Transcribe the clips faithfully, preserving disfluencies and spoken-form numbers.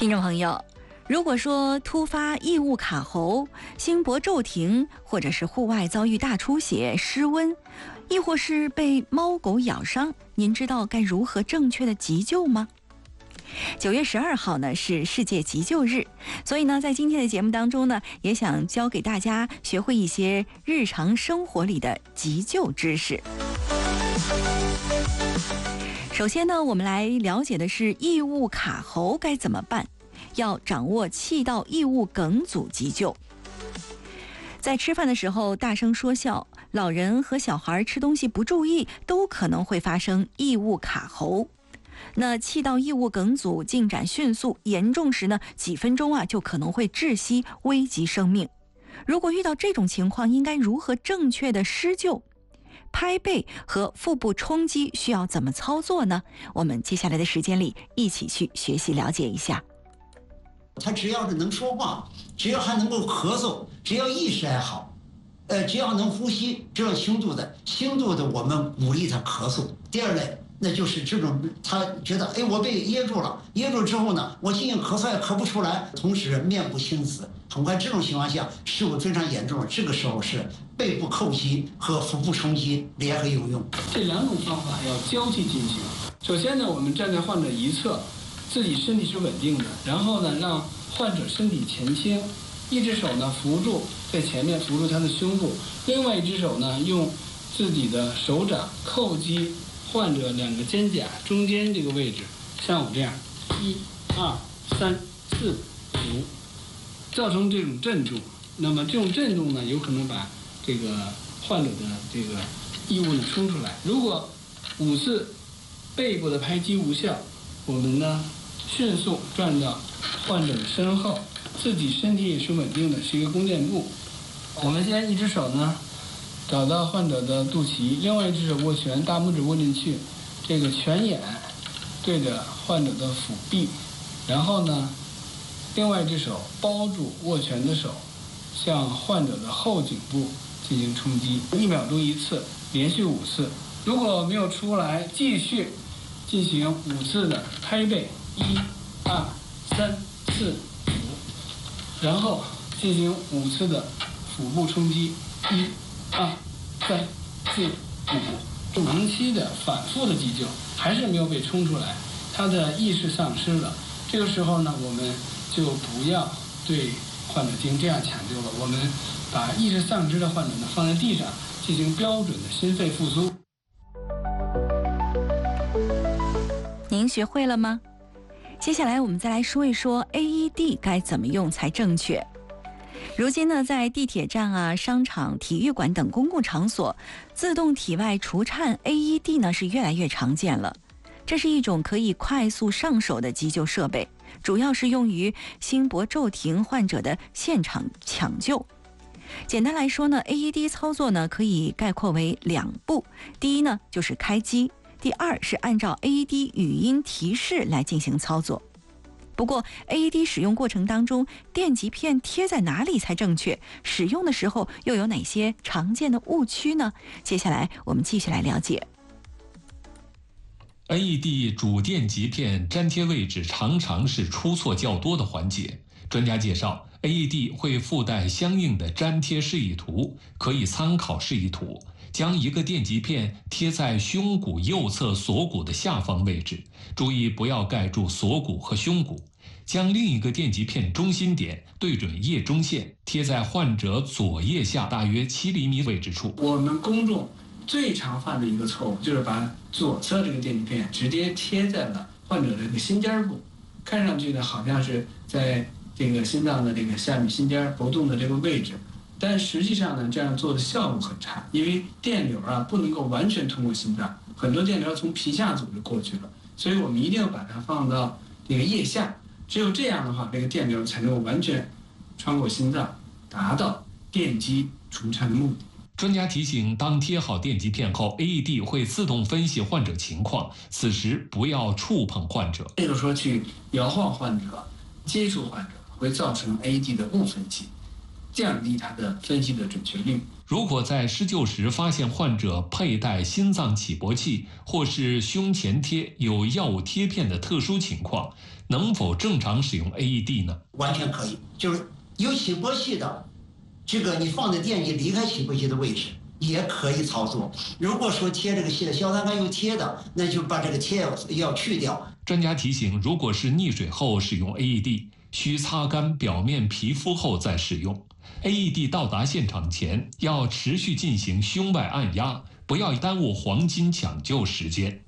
听众朋友，如果说突发异物卡喉、心搏骤停，或者是户外遭遇大出血、失温，亦或是被猫狗咬伤，您知道该如何正确的急救吗？九月十二号呢是世界急救日，所以呢，在今天的节目当中呢，也想教给大家学会一些日常生活里的急救知识。首先呢，我们来了解的是异物卡喉该怎么办，要掌握气道异物梗阻急救。在吃饭的时候大声说笑，老人和小孩吃东西不注意，都可能会发生异物卡喉。那气道异物梗阻进展迅速，严重时呢，几分钟啊就可能会窒息，危及生命。如果遇到这种情况，应该如何正确的施救？拍背和腹部冲击需要怎么操作呢？我们接下来的时间里一起去学习了解一下。 他只要是能说话，只要还能够咳嗽，只要意识还好，呃，只要能呼吸，只要轻度的，轻度的我们鼓励他咳嗽。第二类，那就是这种他觉得，哎，我被噎住了，噎住之后呢，我进行咳嗽也咳不出来，同时面部青紫，很快这种情况下事故非常严重，这个时候是背部叩击和腹部冲击联合有用。 这两种方法要交替进行。首先呢，我们站在患者一侧，自己身体是稳定的，然后呢，让患者身体前倾，一只手呢扶住在前面，扶住他的胸部，另外一只手呢用自己的手掌叩击患者两个肩胛中间这个位置，像我这样，一、二、三、四、五，造成这种震动。那么这种震动呢，有可能把这个患者的这个异物呢冲出来。如果五次背部的拍击无效，我们呢迅速转到患者的身后，自己身体也是稳定的，是一个弓箭步。我们先一只手呢找到患者的肚脐，另外一只手握拳，大拇指握进去，这个拳眼对着患者的腹壁，然后呢，另外一只手包住握拳的手，向患者的后颈部进行冲击，一秒钟一次，连续五次。如果没有出来，继续进行五次的拍背，一、二、三、四、五，然后进行五次的腹部冲击，一、二、三、四、五，长期的反复的急救，还是没有被冲出来，他的意识丧失了。这个时候呢，我们就不要对患者进行这样抢救了，我们把意识丧失的患者呢放在地上，进行标准的心肺复苏。 您学会了吗？接下来我们再来说一说 A E D 该怎么用才正确。如今呢，在地铁站啊、商场、体育馆等公共场所，自动体外除颤 A E D 呢是越来越常见了。这是一种可以快速上手的急救设备，主要是用于心搏骤停患者的现场抢救。简单来说呢 ，A E D 操作呢可以概括为两步，第一呢就是开机，第二是按照 A E D 语音提示来进行操作。不过 A E D 使用过程当中，电极片贴在哪里才正确？使用的时候又有哪些常见的误区呢？接下来我们继续来了解。 A E D 主电极片粘贴位置常常是出错较多的环节。专家介绍 ，A E D 会附带相应的粘贴示意图，可以参考示意图。将一个电极片贴在胸骨右侧锁骨的下方位置，注意不要盖住锁骨和胸骨。将另一个电极片中心点对准腋中线，贴在患者左腋下大约七厘米位置处。 我们公众最常犯的一个错误，就是把左侧这个电极片直接贴在了患者的这个心尖部，看上去呢好像是在这个心脏的这个下面心尖搏动的这个位置。但实际上呢，这样做的效果很差，因为电流啊不能够完全通过心脏，很多电流从皮下组织过去了，所以我们一定要把它放到这个腋下，只有这样的话，这个电流才能够完全穿过心脏，达到电击除颤的目的。 专家提醒，当贴好电极片后 ，A E D 会自动分析患者情况，此时不要触碰患者， 也就是说去摇晃患者、接触患者，会造成 A E D 的误分析。 降低它的分析的准确率。 如果在施救时发现患者佩戴心脏起搏器或是胸前贴有药物贴片的特殊情况，能否正常使用 A E D 呢？ 完全可以，就是有起搏器的，这个你放的电极离开起搏器的位置也可以操作。如果说贴这个贴硝酸酐有贴的，那就把这个贴要去掉。 专家提醒，如果是溺水后使用 A E D， 需擦干表面皮肤后再使用。A E D 到达现场前，要持续进行胸外按压，不要耽误黄金抢救时间。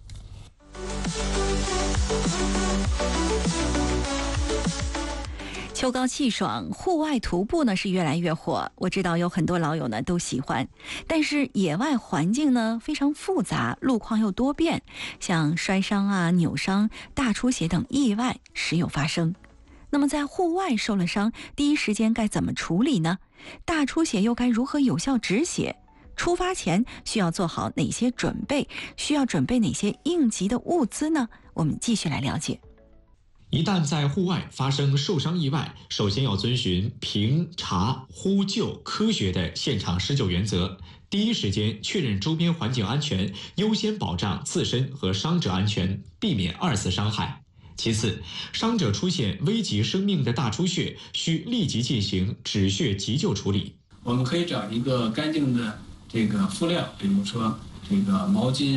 秋高气爽，户外徒步呢是越来越火。我知道有很多老友呢都喜欢，但是野外环境呢非常复杂，路况又多变，像摔伤啊、扭伤、大出血等意外时有发生。那么在户外受了伤，第一时间该怎么处理呢？大出血又该如何有效止血？出发前需要做好哪些准备？需要准备哪些应急的物资呢？我们继续来了解。 一旦在户外发生受伤意外，首先要遵循评查、呼救、科学的现场施救原则，第一时间确认周边环境安全，优先保障自身和伤者安全，避免二次伤害。其次，伤者出现危及生命的大出血，需立即进行止血急救处理。 我们可以找一个干净的这个敷料，比如说这个毛巾。